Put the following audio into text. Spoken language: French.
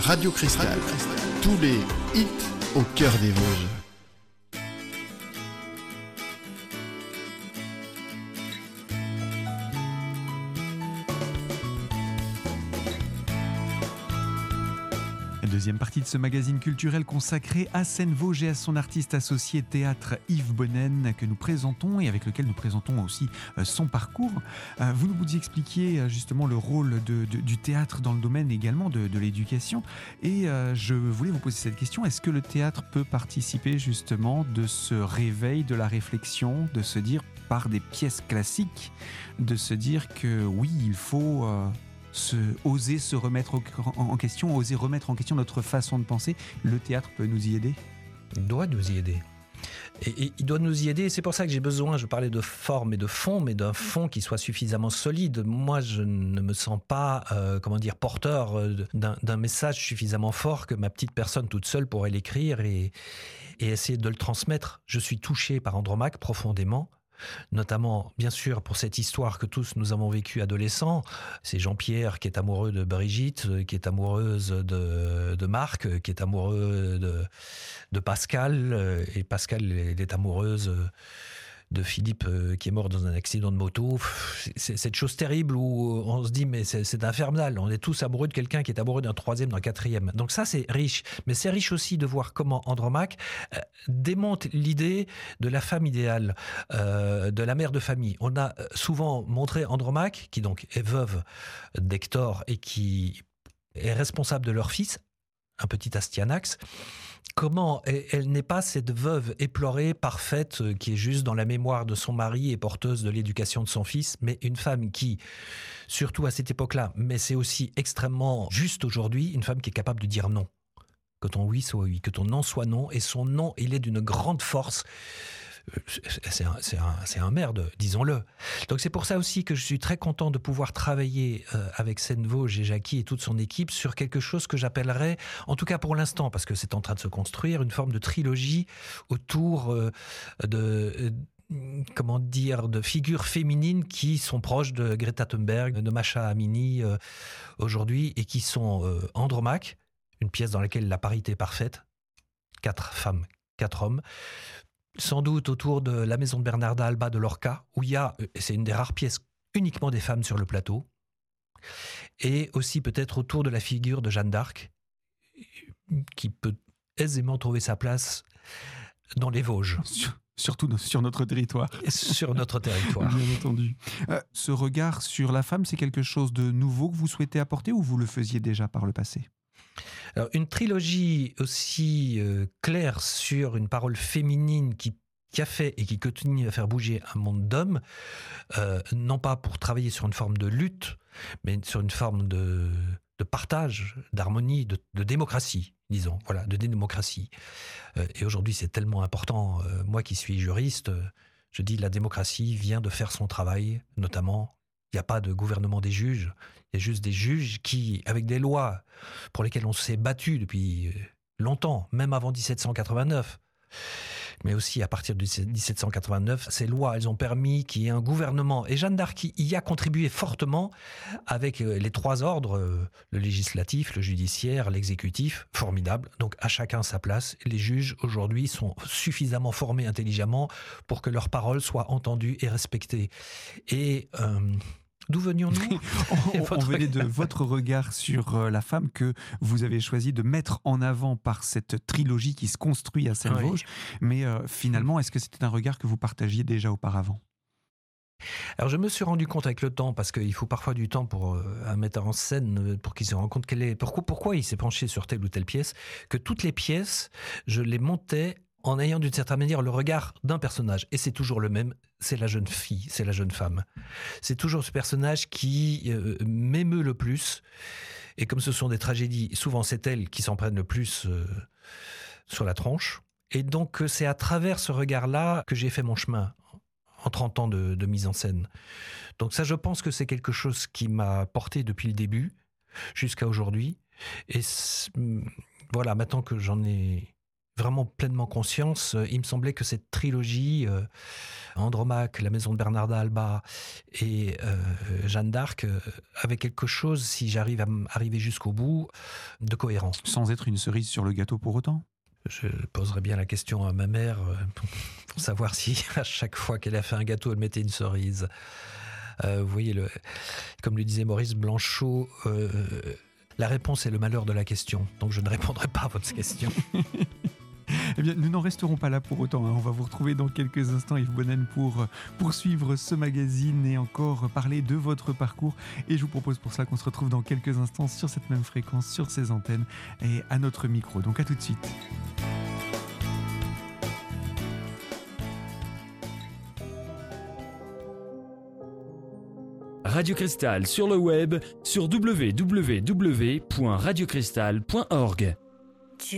Radio Cristal. Tous les hits au cœur des Vosges. Deuxième partie de ce magazine culturel consacré à Seine-Vosges et à son artiste associé théâtre Yves Bonnen que nous présentons et avec lequel nous présentons aussi son parcours. Vous nous expliquiez justement le rôle du théâtre dans le domaine également de l'éducation et je voulais vous poser cette question. Est-ce que le théâtre peut participer justement de ce réveil de la réflexion, de se dire par des pièces classiques, de se dire que oui, il faut... oser se remettre en question, oser remettre en question notre façon de penser. Le théâtre peut nous y aider ? Il doit nous y aider. Et il doit nous y aider. C'est pour ça que j'ai besoin, je parlais de forme et de fond, mais d'un fond qui soit suffisamment solide. Moi, je ne me sens pas, porteur d'un message suffisamment fort que ma petite personne toute seule pourrait l'écrire et essayer de le transmettre. Je suis touché par Andromaque profondément. Notamment, bien sûr, pour cette histoire que tous nous avons vécue adolescents. C'est Jean-Pierre qui est amoureux de Brigitte, qui est amoureuse de Marc, qui est amoureux de Pascal, et Pascal elle est amoureuse de Philippe qui est mort dans un accident de moto. C'est cette chose terrible où on se dit mais c'est infernal, on est tous amoureux de quelqu'un qui est amoureux d'un troisième, d'un quatrième. Donc ça c'est riche, mais c'est riche aussi de voir comment Andromaque démonte l'idée de la femme idéale, de la mère de famille. On a souvent montré Andromaque, qui donc est veuve d'Hector et qui est responsable de leur fils, un petit Astyanax. Comment elle n'est pas cette veuve éplorée, parfaite, qui est juste dans la mémoire de son mari et porteuse de l'éducation de son fils, mais une femme qui, surtout à cette époque-là, mais c'est aussi extrêmement juste aujourd'hui, une femme qui est capable de dire non. Que ton oui soit oui, que ton non soit non, et son non, il est d'une grande force. C'est un merde, disons-le. Donc c'est pour ça aussi que je suis très content de pouvoir travailler avec Seine-Vosges et Jackie et toute son équipe sur quelque chose que j'appellerais, en tout cas pour l'instant, parce que c'est en train de se construire, une forme de trilogie autour de figures féminines qui sont proches de Greta Thunberg, de Masha Amini aujourd'hui, et qui sont Andromaque, une pièce dans laquelle la parité est parfaite, 4 femmes, 4 hommes, sans doute autour de la maison de Bernarda Alba de Lorca, où il y a, c'est une des rares pièces, uniquement des femmes sur le plateau, et aussi peut-être autour de la figure de Jeanne d'Arc, qui peut aisément trouver sa place dans les Vosges. Surtout sur notre territoire. Sur notre territoire. Bien entendu. Ce regard sur la femme, c'est quelque chose de nouveau que vous souhaitez apporter ou vous le faisiez déjà par le passé ? Alors, une trilogie aussi claire sur une parole féminine qui a fait et qui continue à faire bouger un monde d'hommes, non pas pour travailler sur une forme de lutte, mais sur une forme de partage, d'harmonie, de démocratie, disons, voilà, de démocratie. Et aujourd'hui, c'est tellement important. Moi qui suis juriste, je dis la démocratie vient de faire son travail, notamment. Il n'y a pas de gouvernement des juges, il y a juste des juges qui, avec des lois pour lesquelles on s'est battu depuis longtemps, même avant 1789, mais aussi à partir de 1789, ces lois, elles ont permis qu'il y ait un gouvernement. Et Jeanne d'Arc y a contribué fortement avec les 3 ordres, le législatif, le judiciaire, l'exécutif, formidable. Donc à chacun sa place. Les juges, aujourd'hui, sont suffisamment formés intelligemment pour que leurs paroles soient entendues et respectées. Et... d'où venions-nous ? On venait de votre regard sur la femme que vous avez choisi de mettre en avant par cette trilogie qui se construit à Seine-Vosges. Oui. Mais finalement, est-ce que c'était un regard que vous partagiez déjà auparavant ? Alors je me suis rendu compte avec le temps, parce qu'il faut parfois du temps pour un metteur en scène, pour qu'il se rende compte pourquoi il s'est penché sur telle ou telle pièce, que toutes les pièces, je les montais en ayant d'une certaine manière le regard d'un personnage. Et c'est toujours le même, c'est la jeune fille, c'est la jeune femme. C'est toujours ce personnage qui m'émeut le plus. Et comme ce sont des tragédies, souvent c'est elle qui s'en prennent le plus sur la tronche. Et donc c'est à travers ce regard-là que j'ai fait mon chemin en 30 ans de mise en scène. Donc ça, je pense que c'est quelque chose qui m'a porté depuis le début jusqu'à aujourd'hui. Et voilà, maintenant que j'en ai vraiment pleinement conscience. Il me semblait que cette trilogie, Andromaque, La Maison de Bernarda Alba et Jeanne d'Arc, avait quelque chose, si j'arrive à arriver jusqu'au bout, de cohérent. Sans être une cerise sur le gâteau pour autant. Je poserai bien la question à ma mère pour savoir si à chaque fois qu'elle a fait un gâteau, elle mettait une cerise. Vous voyez, comme le disait Maurice Blanchot, la réponse est le malheur de la question. Donc je ne répondrai pas à votre question. Eh bien, nous n'en resterons pas là pour autant. On va vous retrouver dans quelques instants, Yves Bonnen, pour poursuivre ce magazine et encore parler de votre parcours. Et je vous propose pour cela qu'on se retrouve dans quelques instants sur cette même fréquence, sur ces antennes et à notre micro. Donc à tout de suite. Radio Cristal sur le web sur www.radiocristal.org.